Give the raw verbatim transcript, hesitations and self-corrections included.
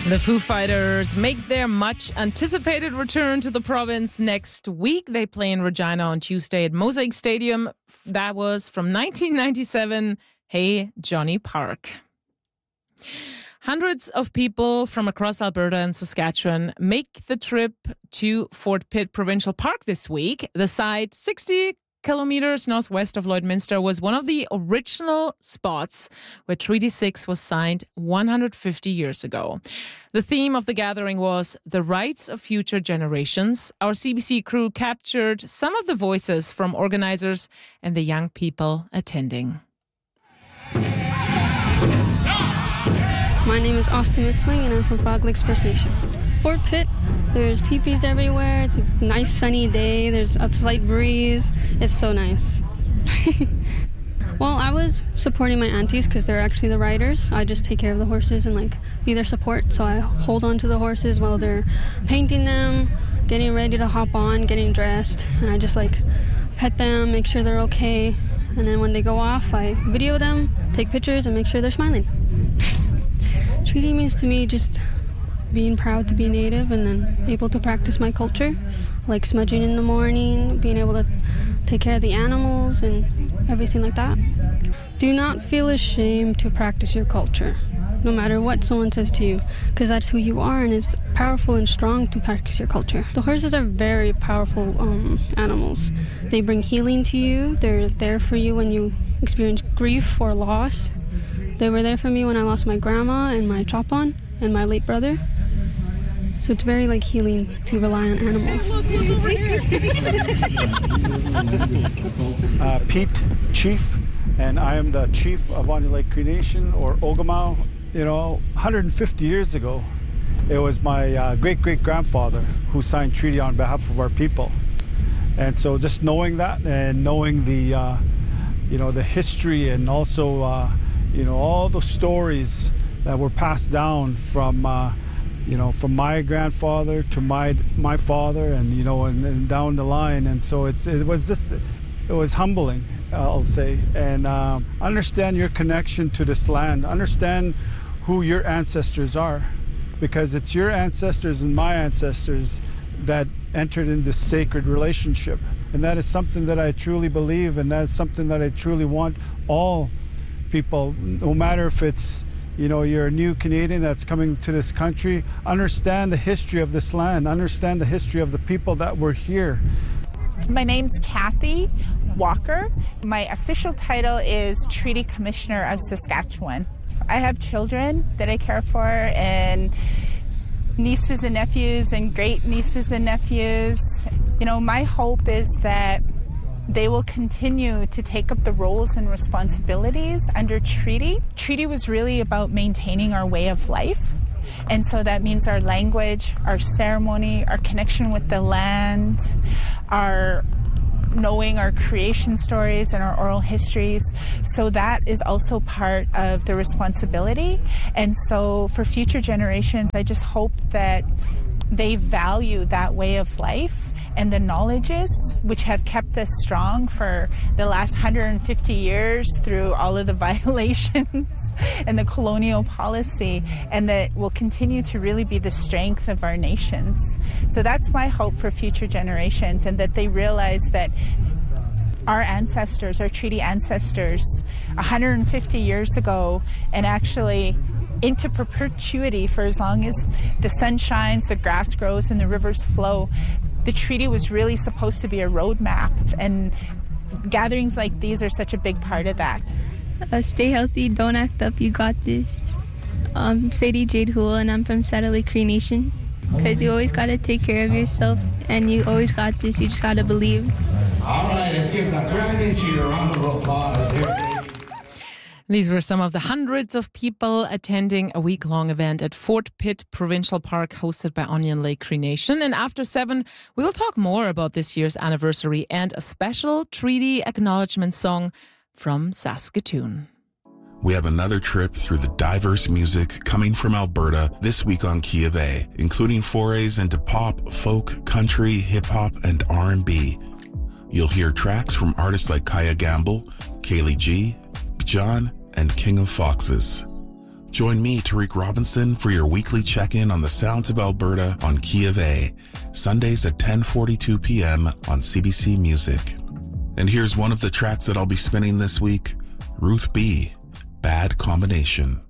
The Foo Fighters make their much-anticipated return to the province next week. They play in Regina on Tuesday at Mosaic Stadium. That was from nineteen ninety-seven, Hey Johnny Park. Hundreds of people from across Alberta and Saskatchewan make the trip to Fort Pitt Provincial Park this week. The site, sixty kilometers northwest of Lloydminster, was one of the original spots where Treaty six was signed one hundred fifty years ago. The theme of the gathering was the rights of future generations. Our C B C crew captured some of the voices from organizers and the young people attending. My name is Austin McSwing and I'm from Frog Lakes First Nation. Fort Pitt, there's teepees everywhere. It's a nice sunny day. There's a slight breeze. It's so nice. Well, I was supporting my aunties because they're actually the riders. I just take care of the horses and like be their support. So I hold on to the horses while they're painting them, getting ready to hop on, getting dressed, and I just like pet them, make sure they're okay. And then when they go off, I video them, take pictures, and make sure they're smiling. Treaty means to me just being proud to be Native and then able to practice my culture, like smudging in the morning, being able to take care of the animals and everything like that. Do not feel ashamed to practice your culture, no matter what someone says to you, because that's who you are and it's powerful and strong to practice your culture. The horses are very powerful um, animals. They bring healing to you. They're there for you when you experience grief or loss. They were there for me when I lost my grandma and my chop-on and my late brother. So it's very like healing to rely on animals. uh, Pete, Chief, and I am the Chief of Onion Lake Cree Nation, or Ogama. You know, one hundred fifty years ago, it was my uh, great-great-grandfather who signed treaty on behalf of our people. And so just knowing that and knowing the, uh, you know, the history and also, uh, you know, all the stories that were passed down from, uh, you know, from my grandfather to my my father, and you know, and, and down the line, and so it it was just, it was humbling, uh, I'll say, and uh, understand your connection to this land, understand who your ancestors are, because it's your ancestors and my ancestors that entered in this sacred relationship, and that is something that I truly believe, and that is something that I truly want all people, no matter if it's, you know, you're a new Canadian that's coming to this country, understand the history of this land, understand the history of the people that were here. My name's Kathy Walker. My official title is Treaty Commissioner of Saskatchewan. I have children that I care for, and nieces and nephews and great nieces and nephews. You know, my hope is that they will continue to take up the roles and responsibilities under treaty. Treaty was really about maintaining our way of life. And so that means our language, our ceremony, our connection with the land, our knowing our creation stories and our oral histories. So that is also part of the responsibility. And so for future generations, I just hope that they value that way of life and the knowledges which have kept us strong for the last one hundred fifty years through all of the violations and the colonial policy, and that will continue to really be the strength of our nations. So that's my hope for future generations, and that they realize that our ancestors, our treaty ancestors, one hundred fifty years ago, and actually into perpetuity for as long as the sun shines, the grass grows, and the rivers flow. The treaty was really supposed to be a roadmap, and gatherings like these are such a big part of that. Uh, stay healthy, don't act up, you got this. Um, Sadie Jade Hool, and I'm from Saddle Lake Cree Nation. Because you always got to take care of yourself, and you always got this, you just got to believe. All right, let's give the Granny Cheater a round of applause here. These were some of the hundreds of people attending a week-long event at Fort Pitt Provincial Park hosted by Onion Lake Cree Nation. And after seven, we will talk more about this year's anniversary and a special treaty acknowledgement song from Saskatoon. We have another trip through the diverse music coming from Alberta this week on Key of A, including forays into pop, folk, country, hip-hop, and R and B. You'll hear tracks from artists like Kaya Gamble, Kaylee G, John, and King of Foxes. Join me, Tariq Robinson, for your weekly check-in on the sounds of Alberta on Key of A, Sundays at ten forty-two p.m. on C B C Music. And here's one of the tracks that I'll be spinning this week, Ruth B., Bad Combination.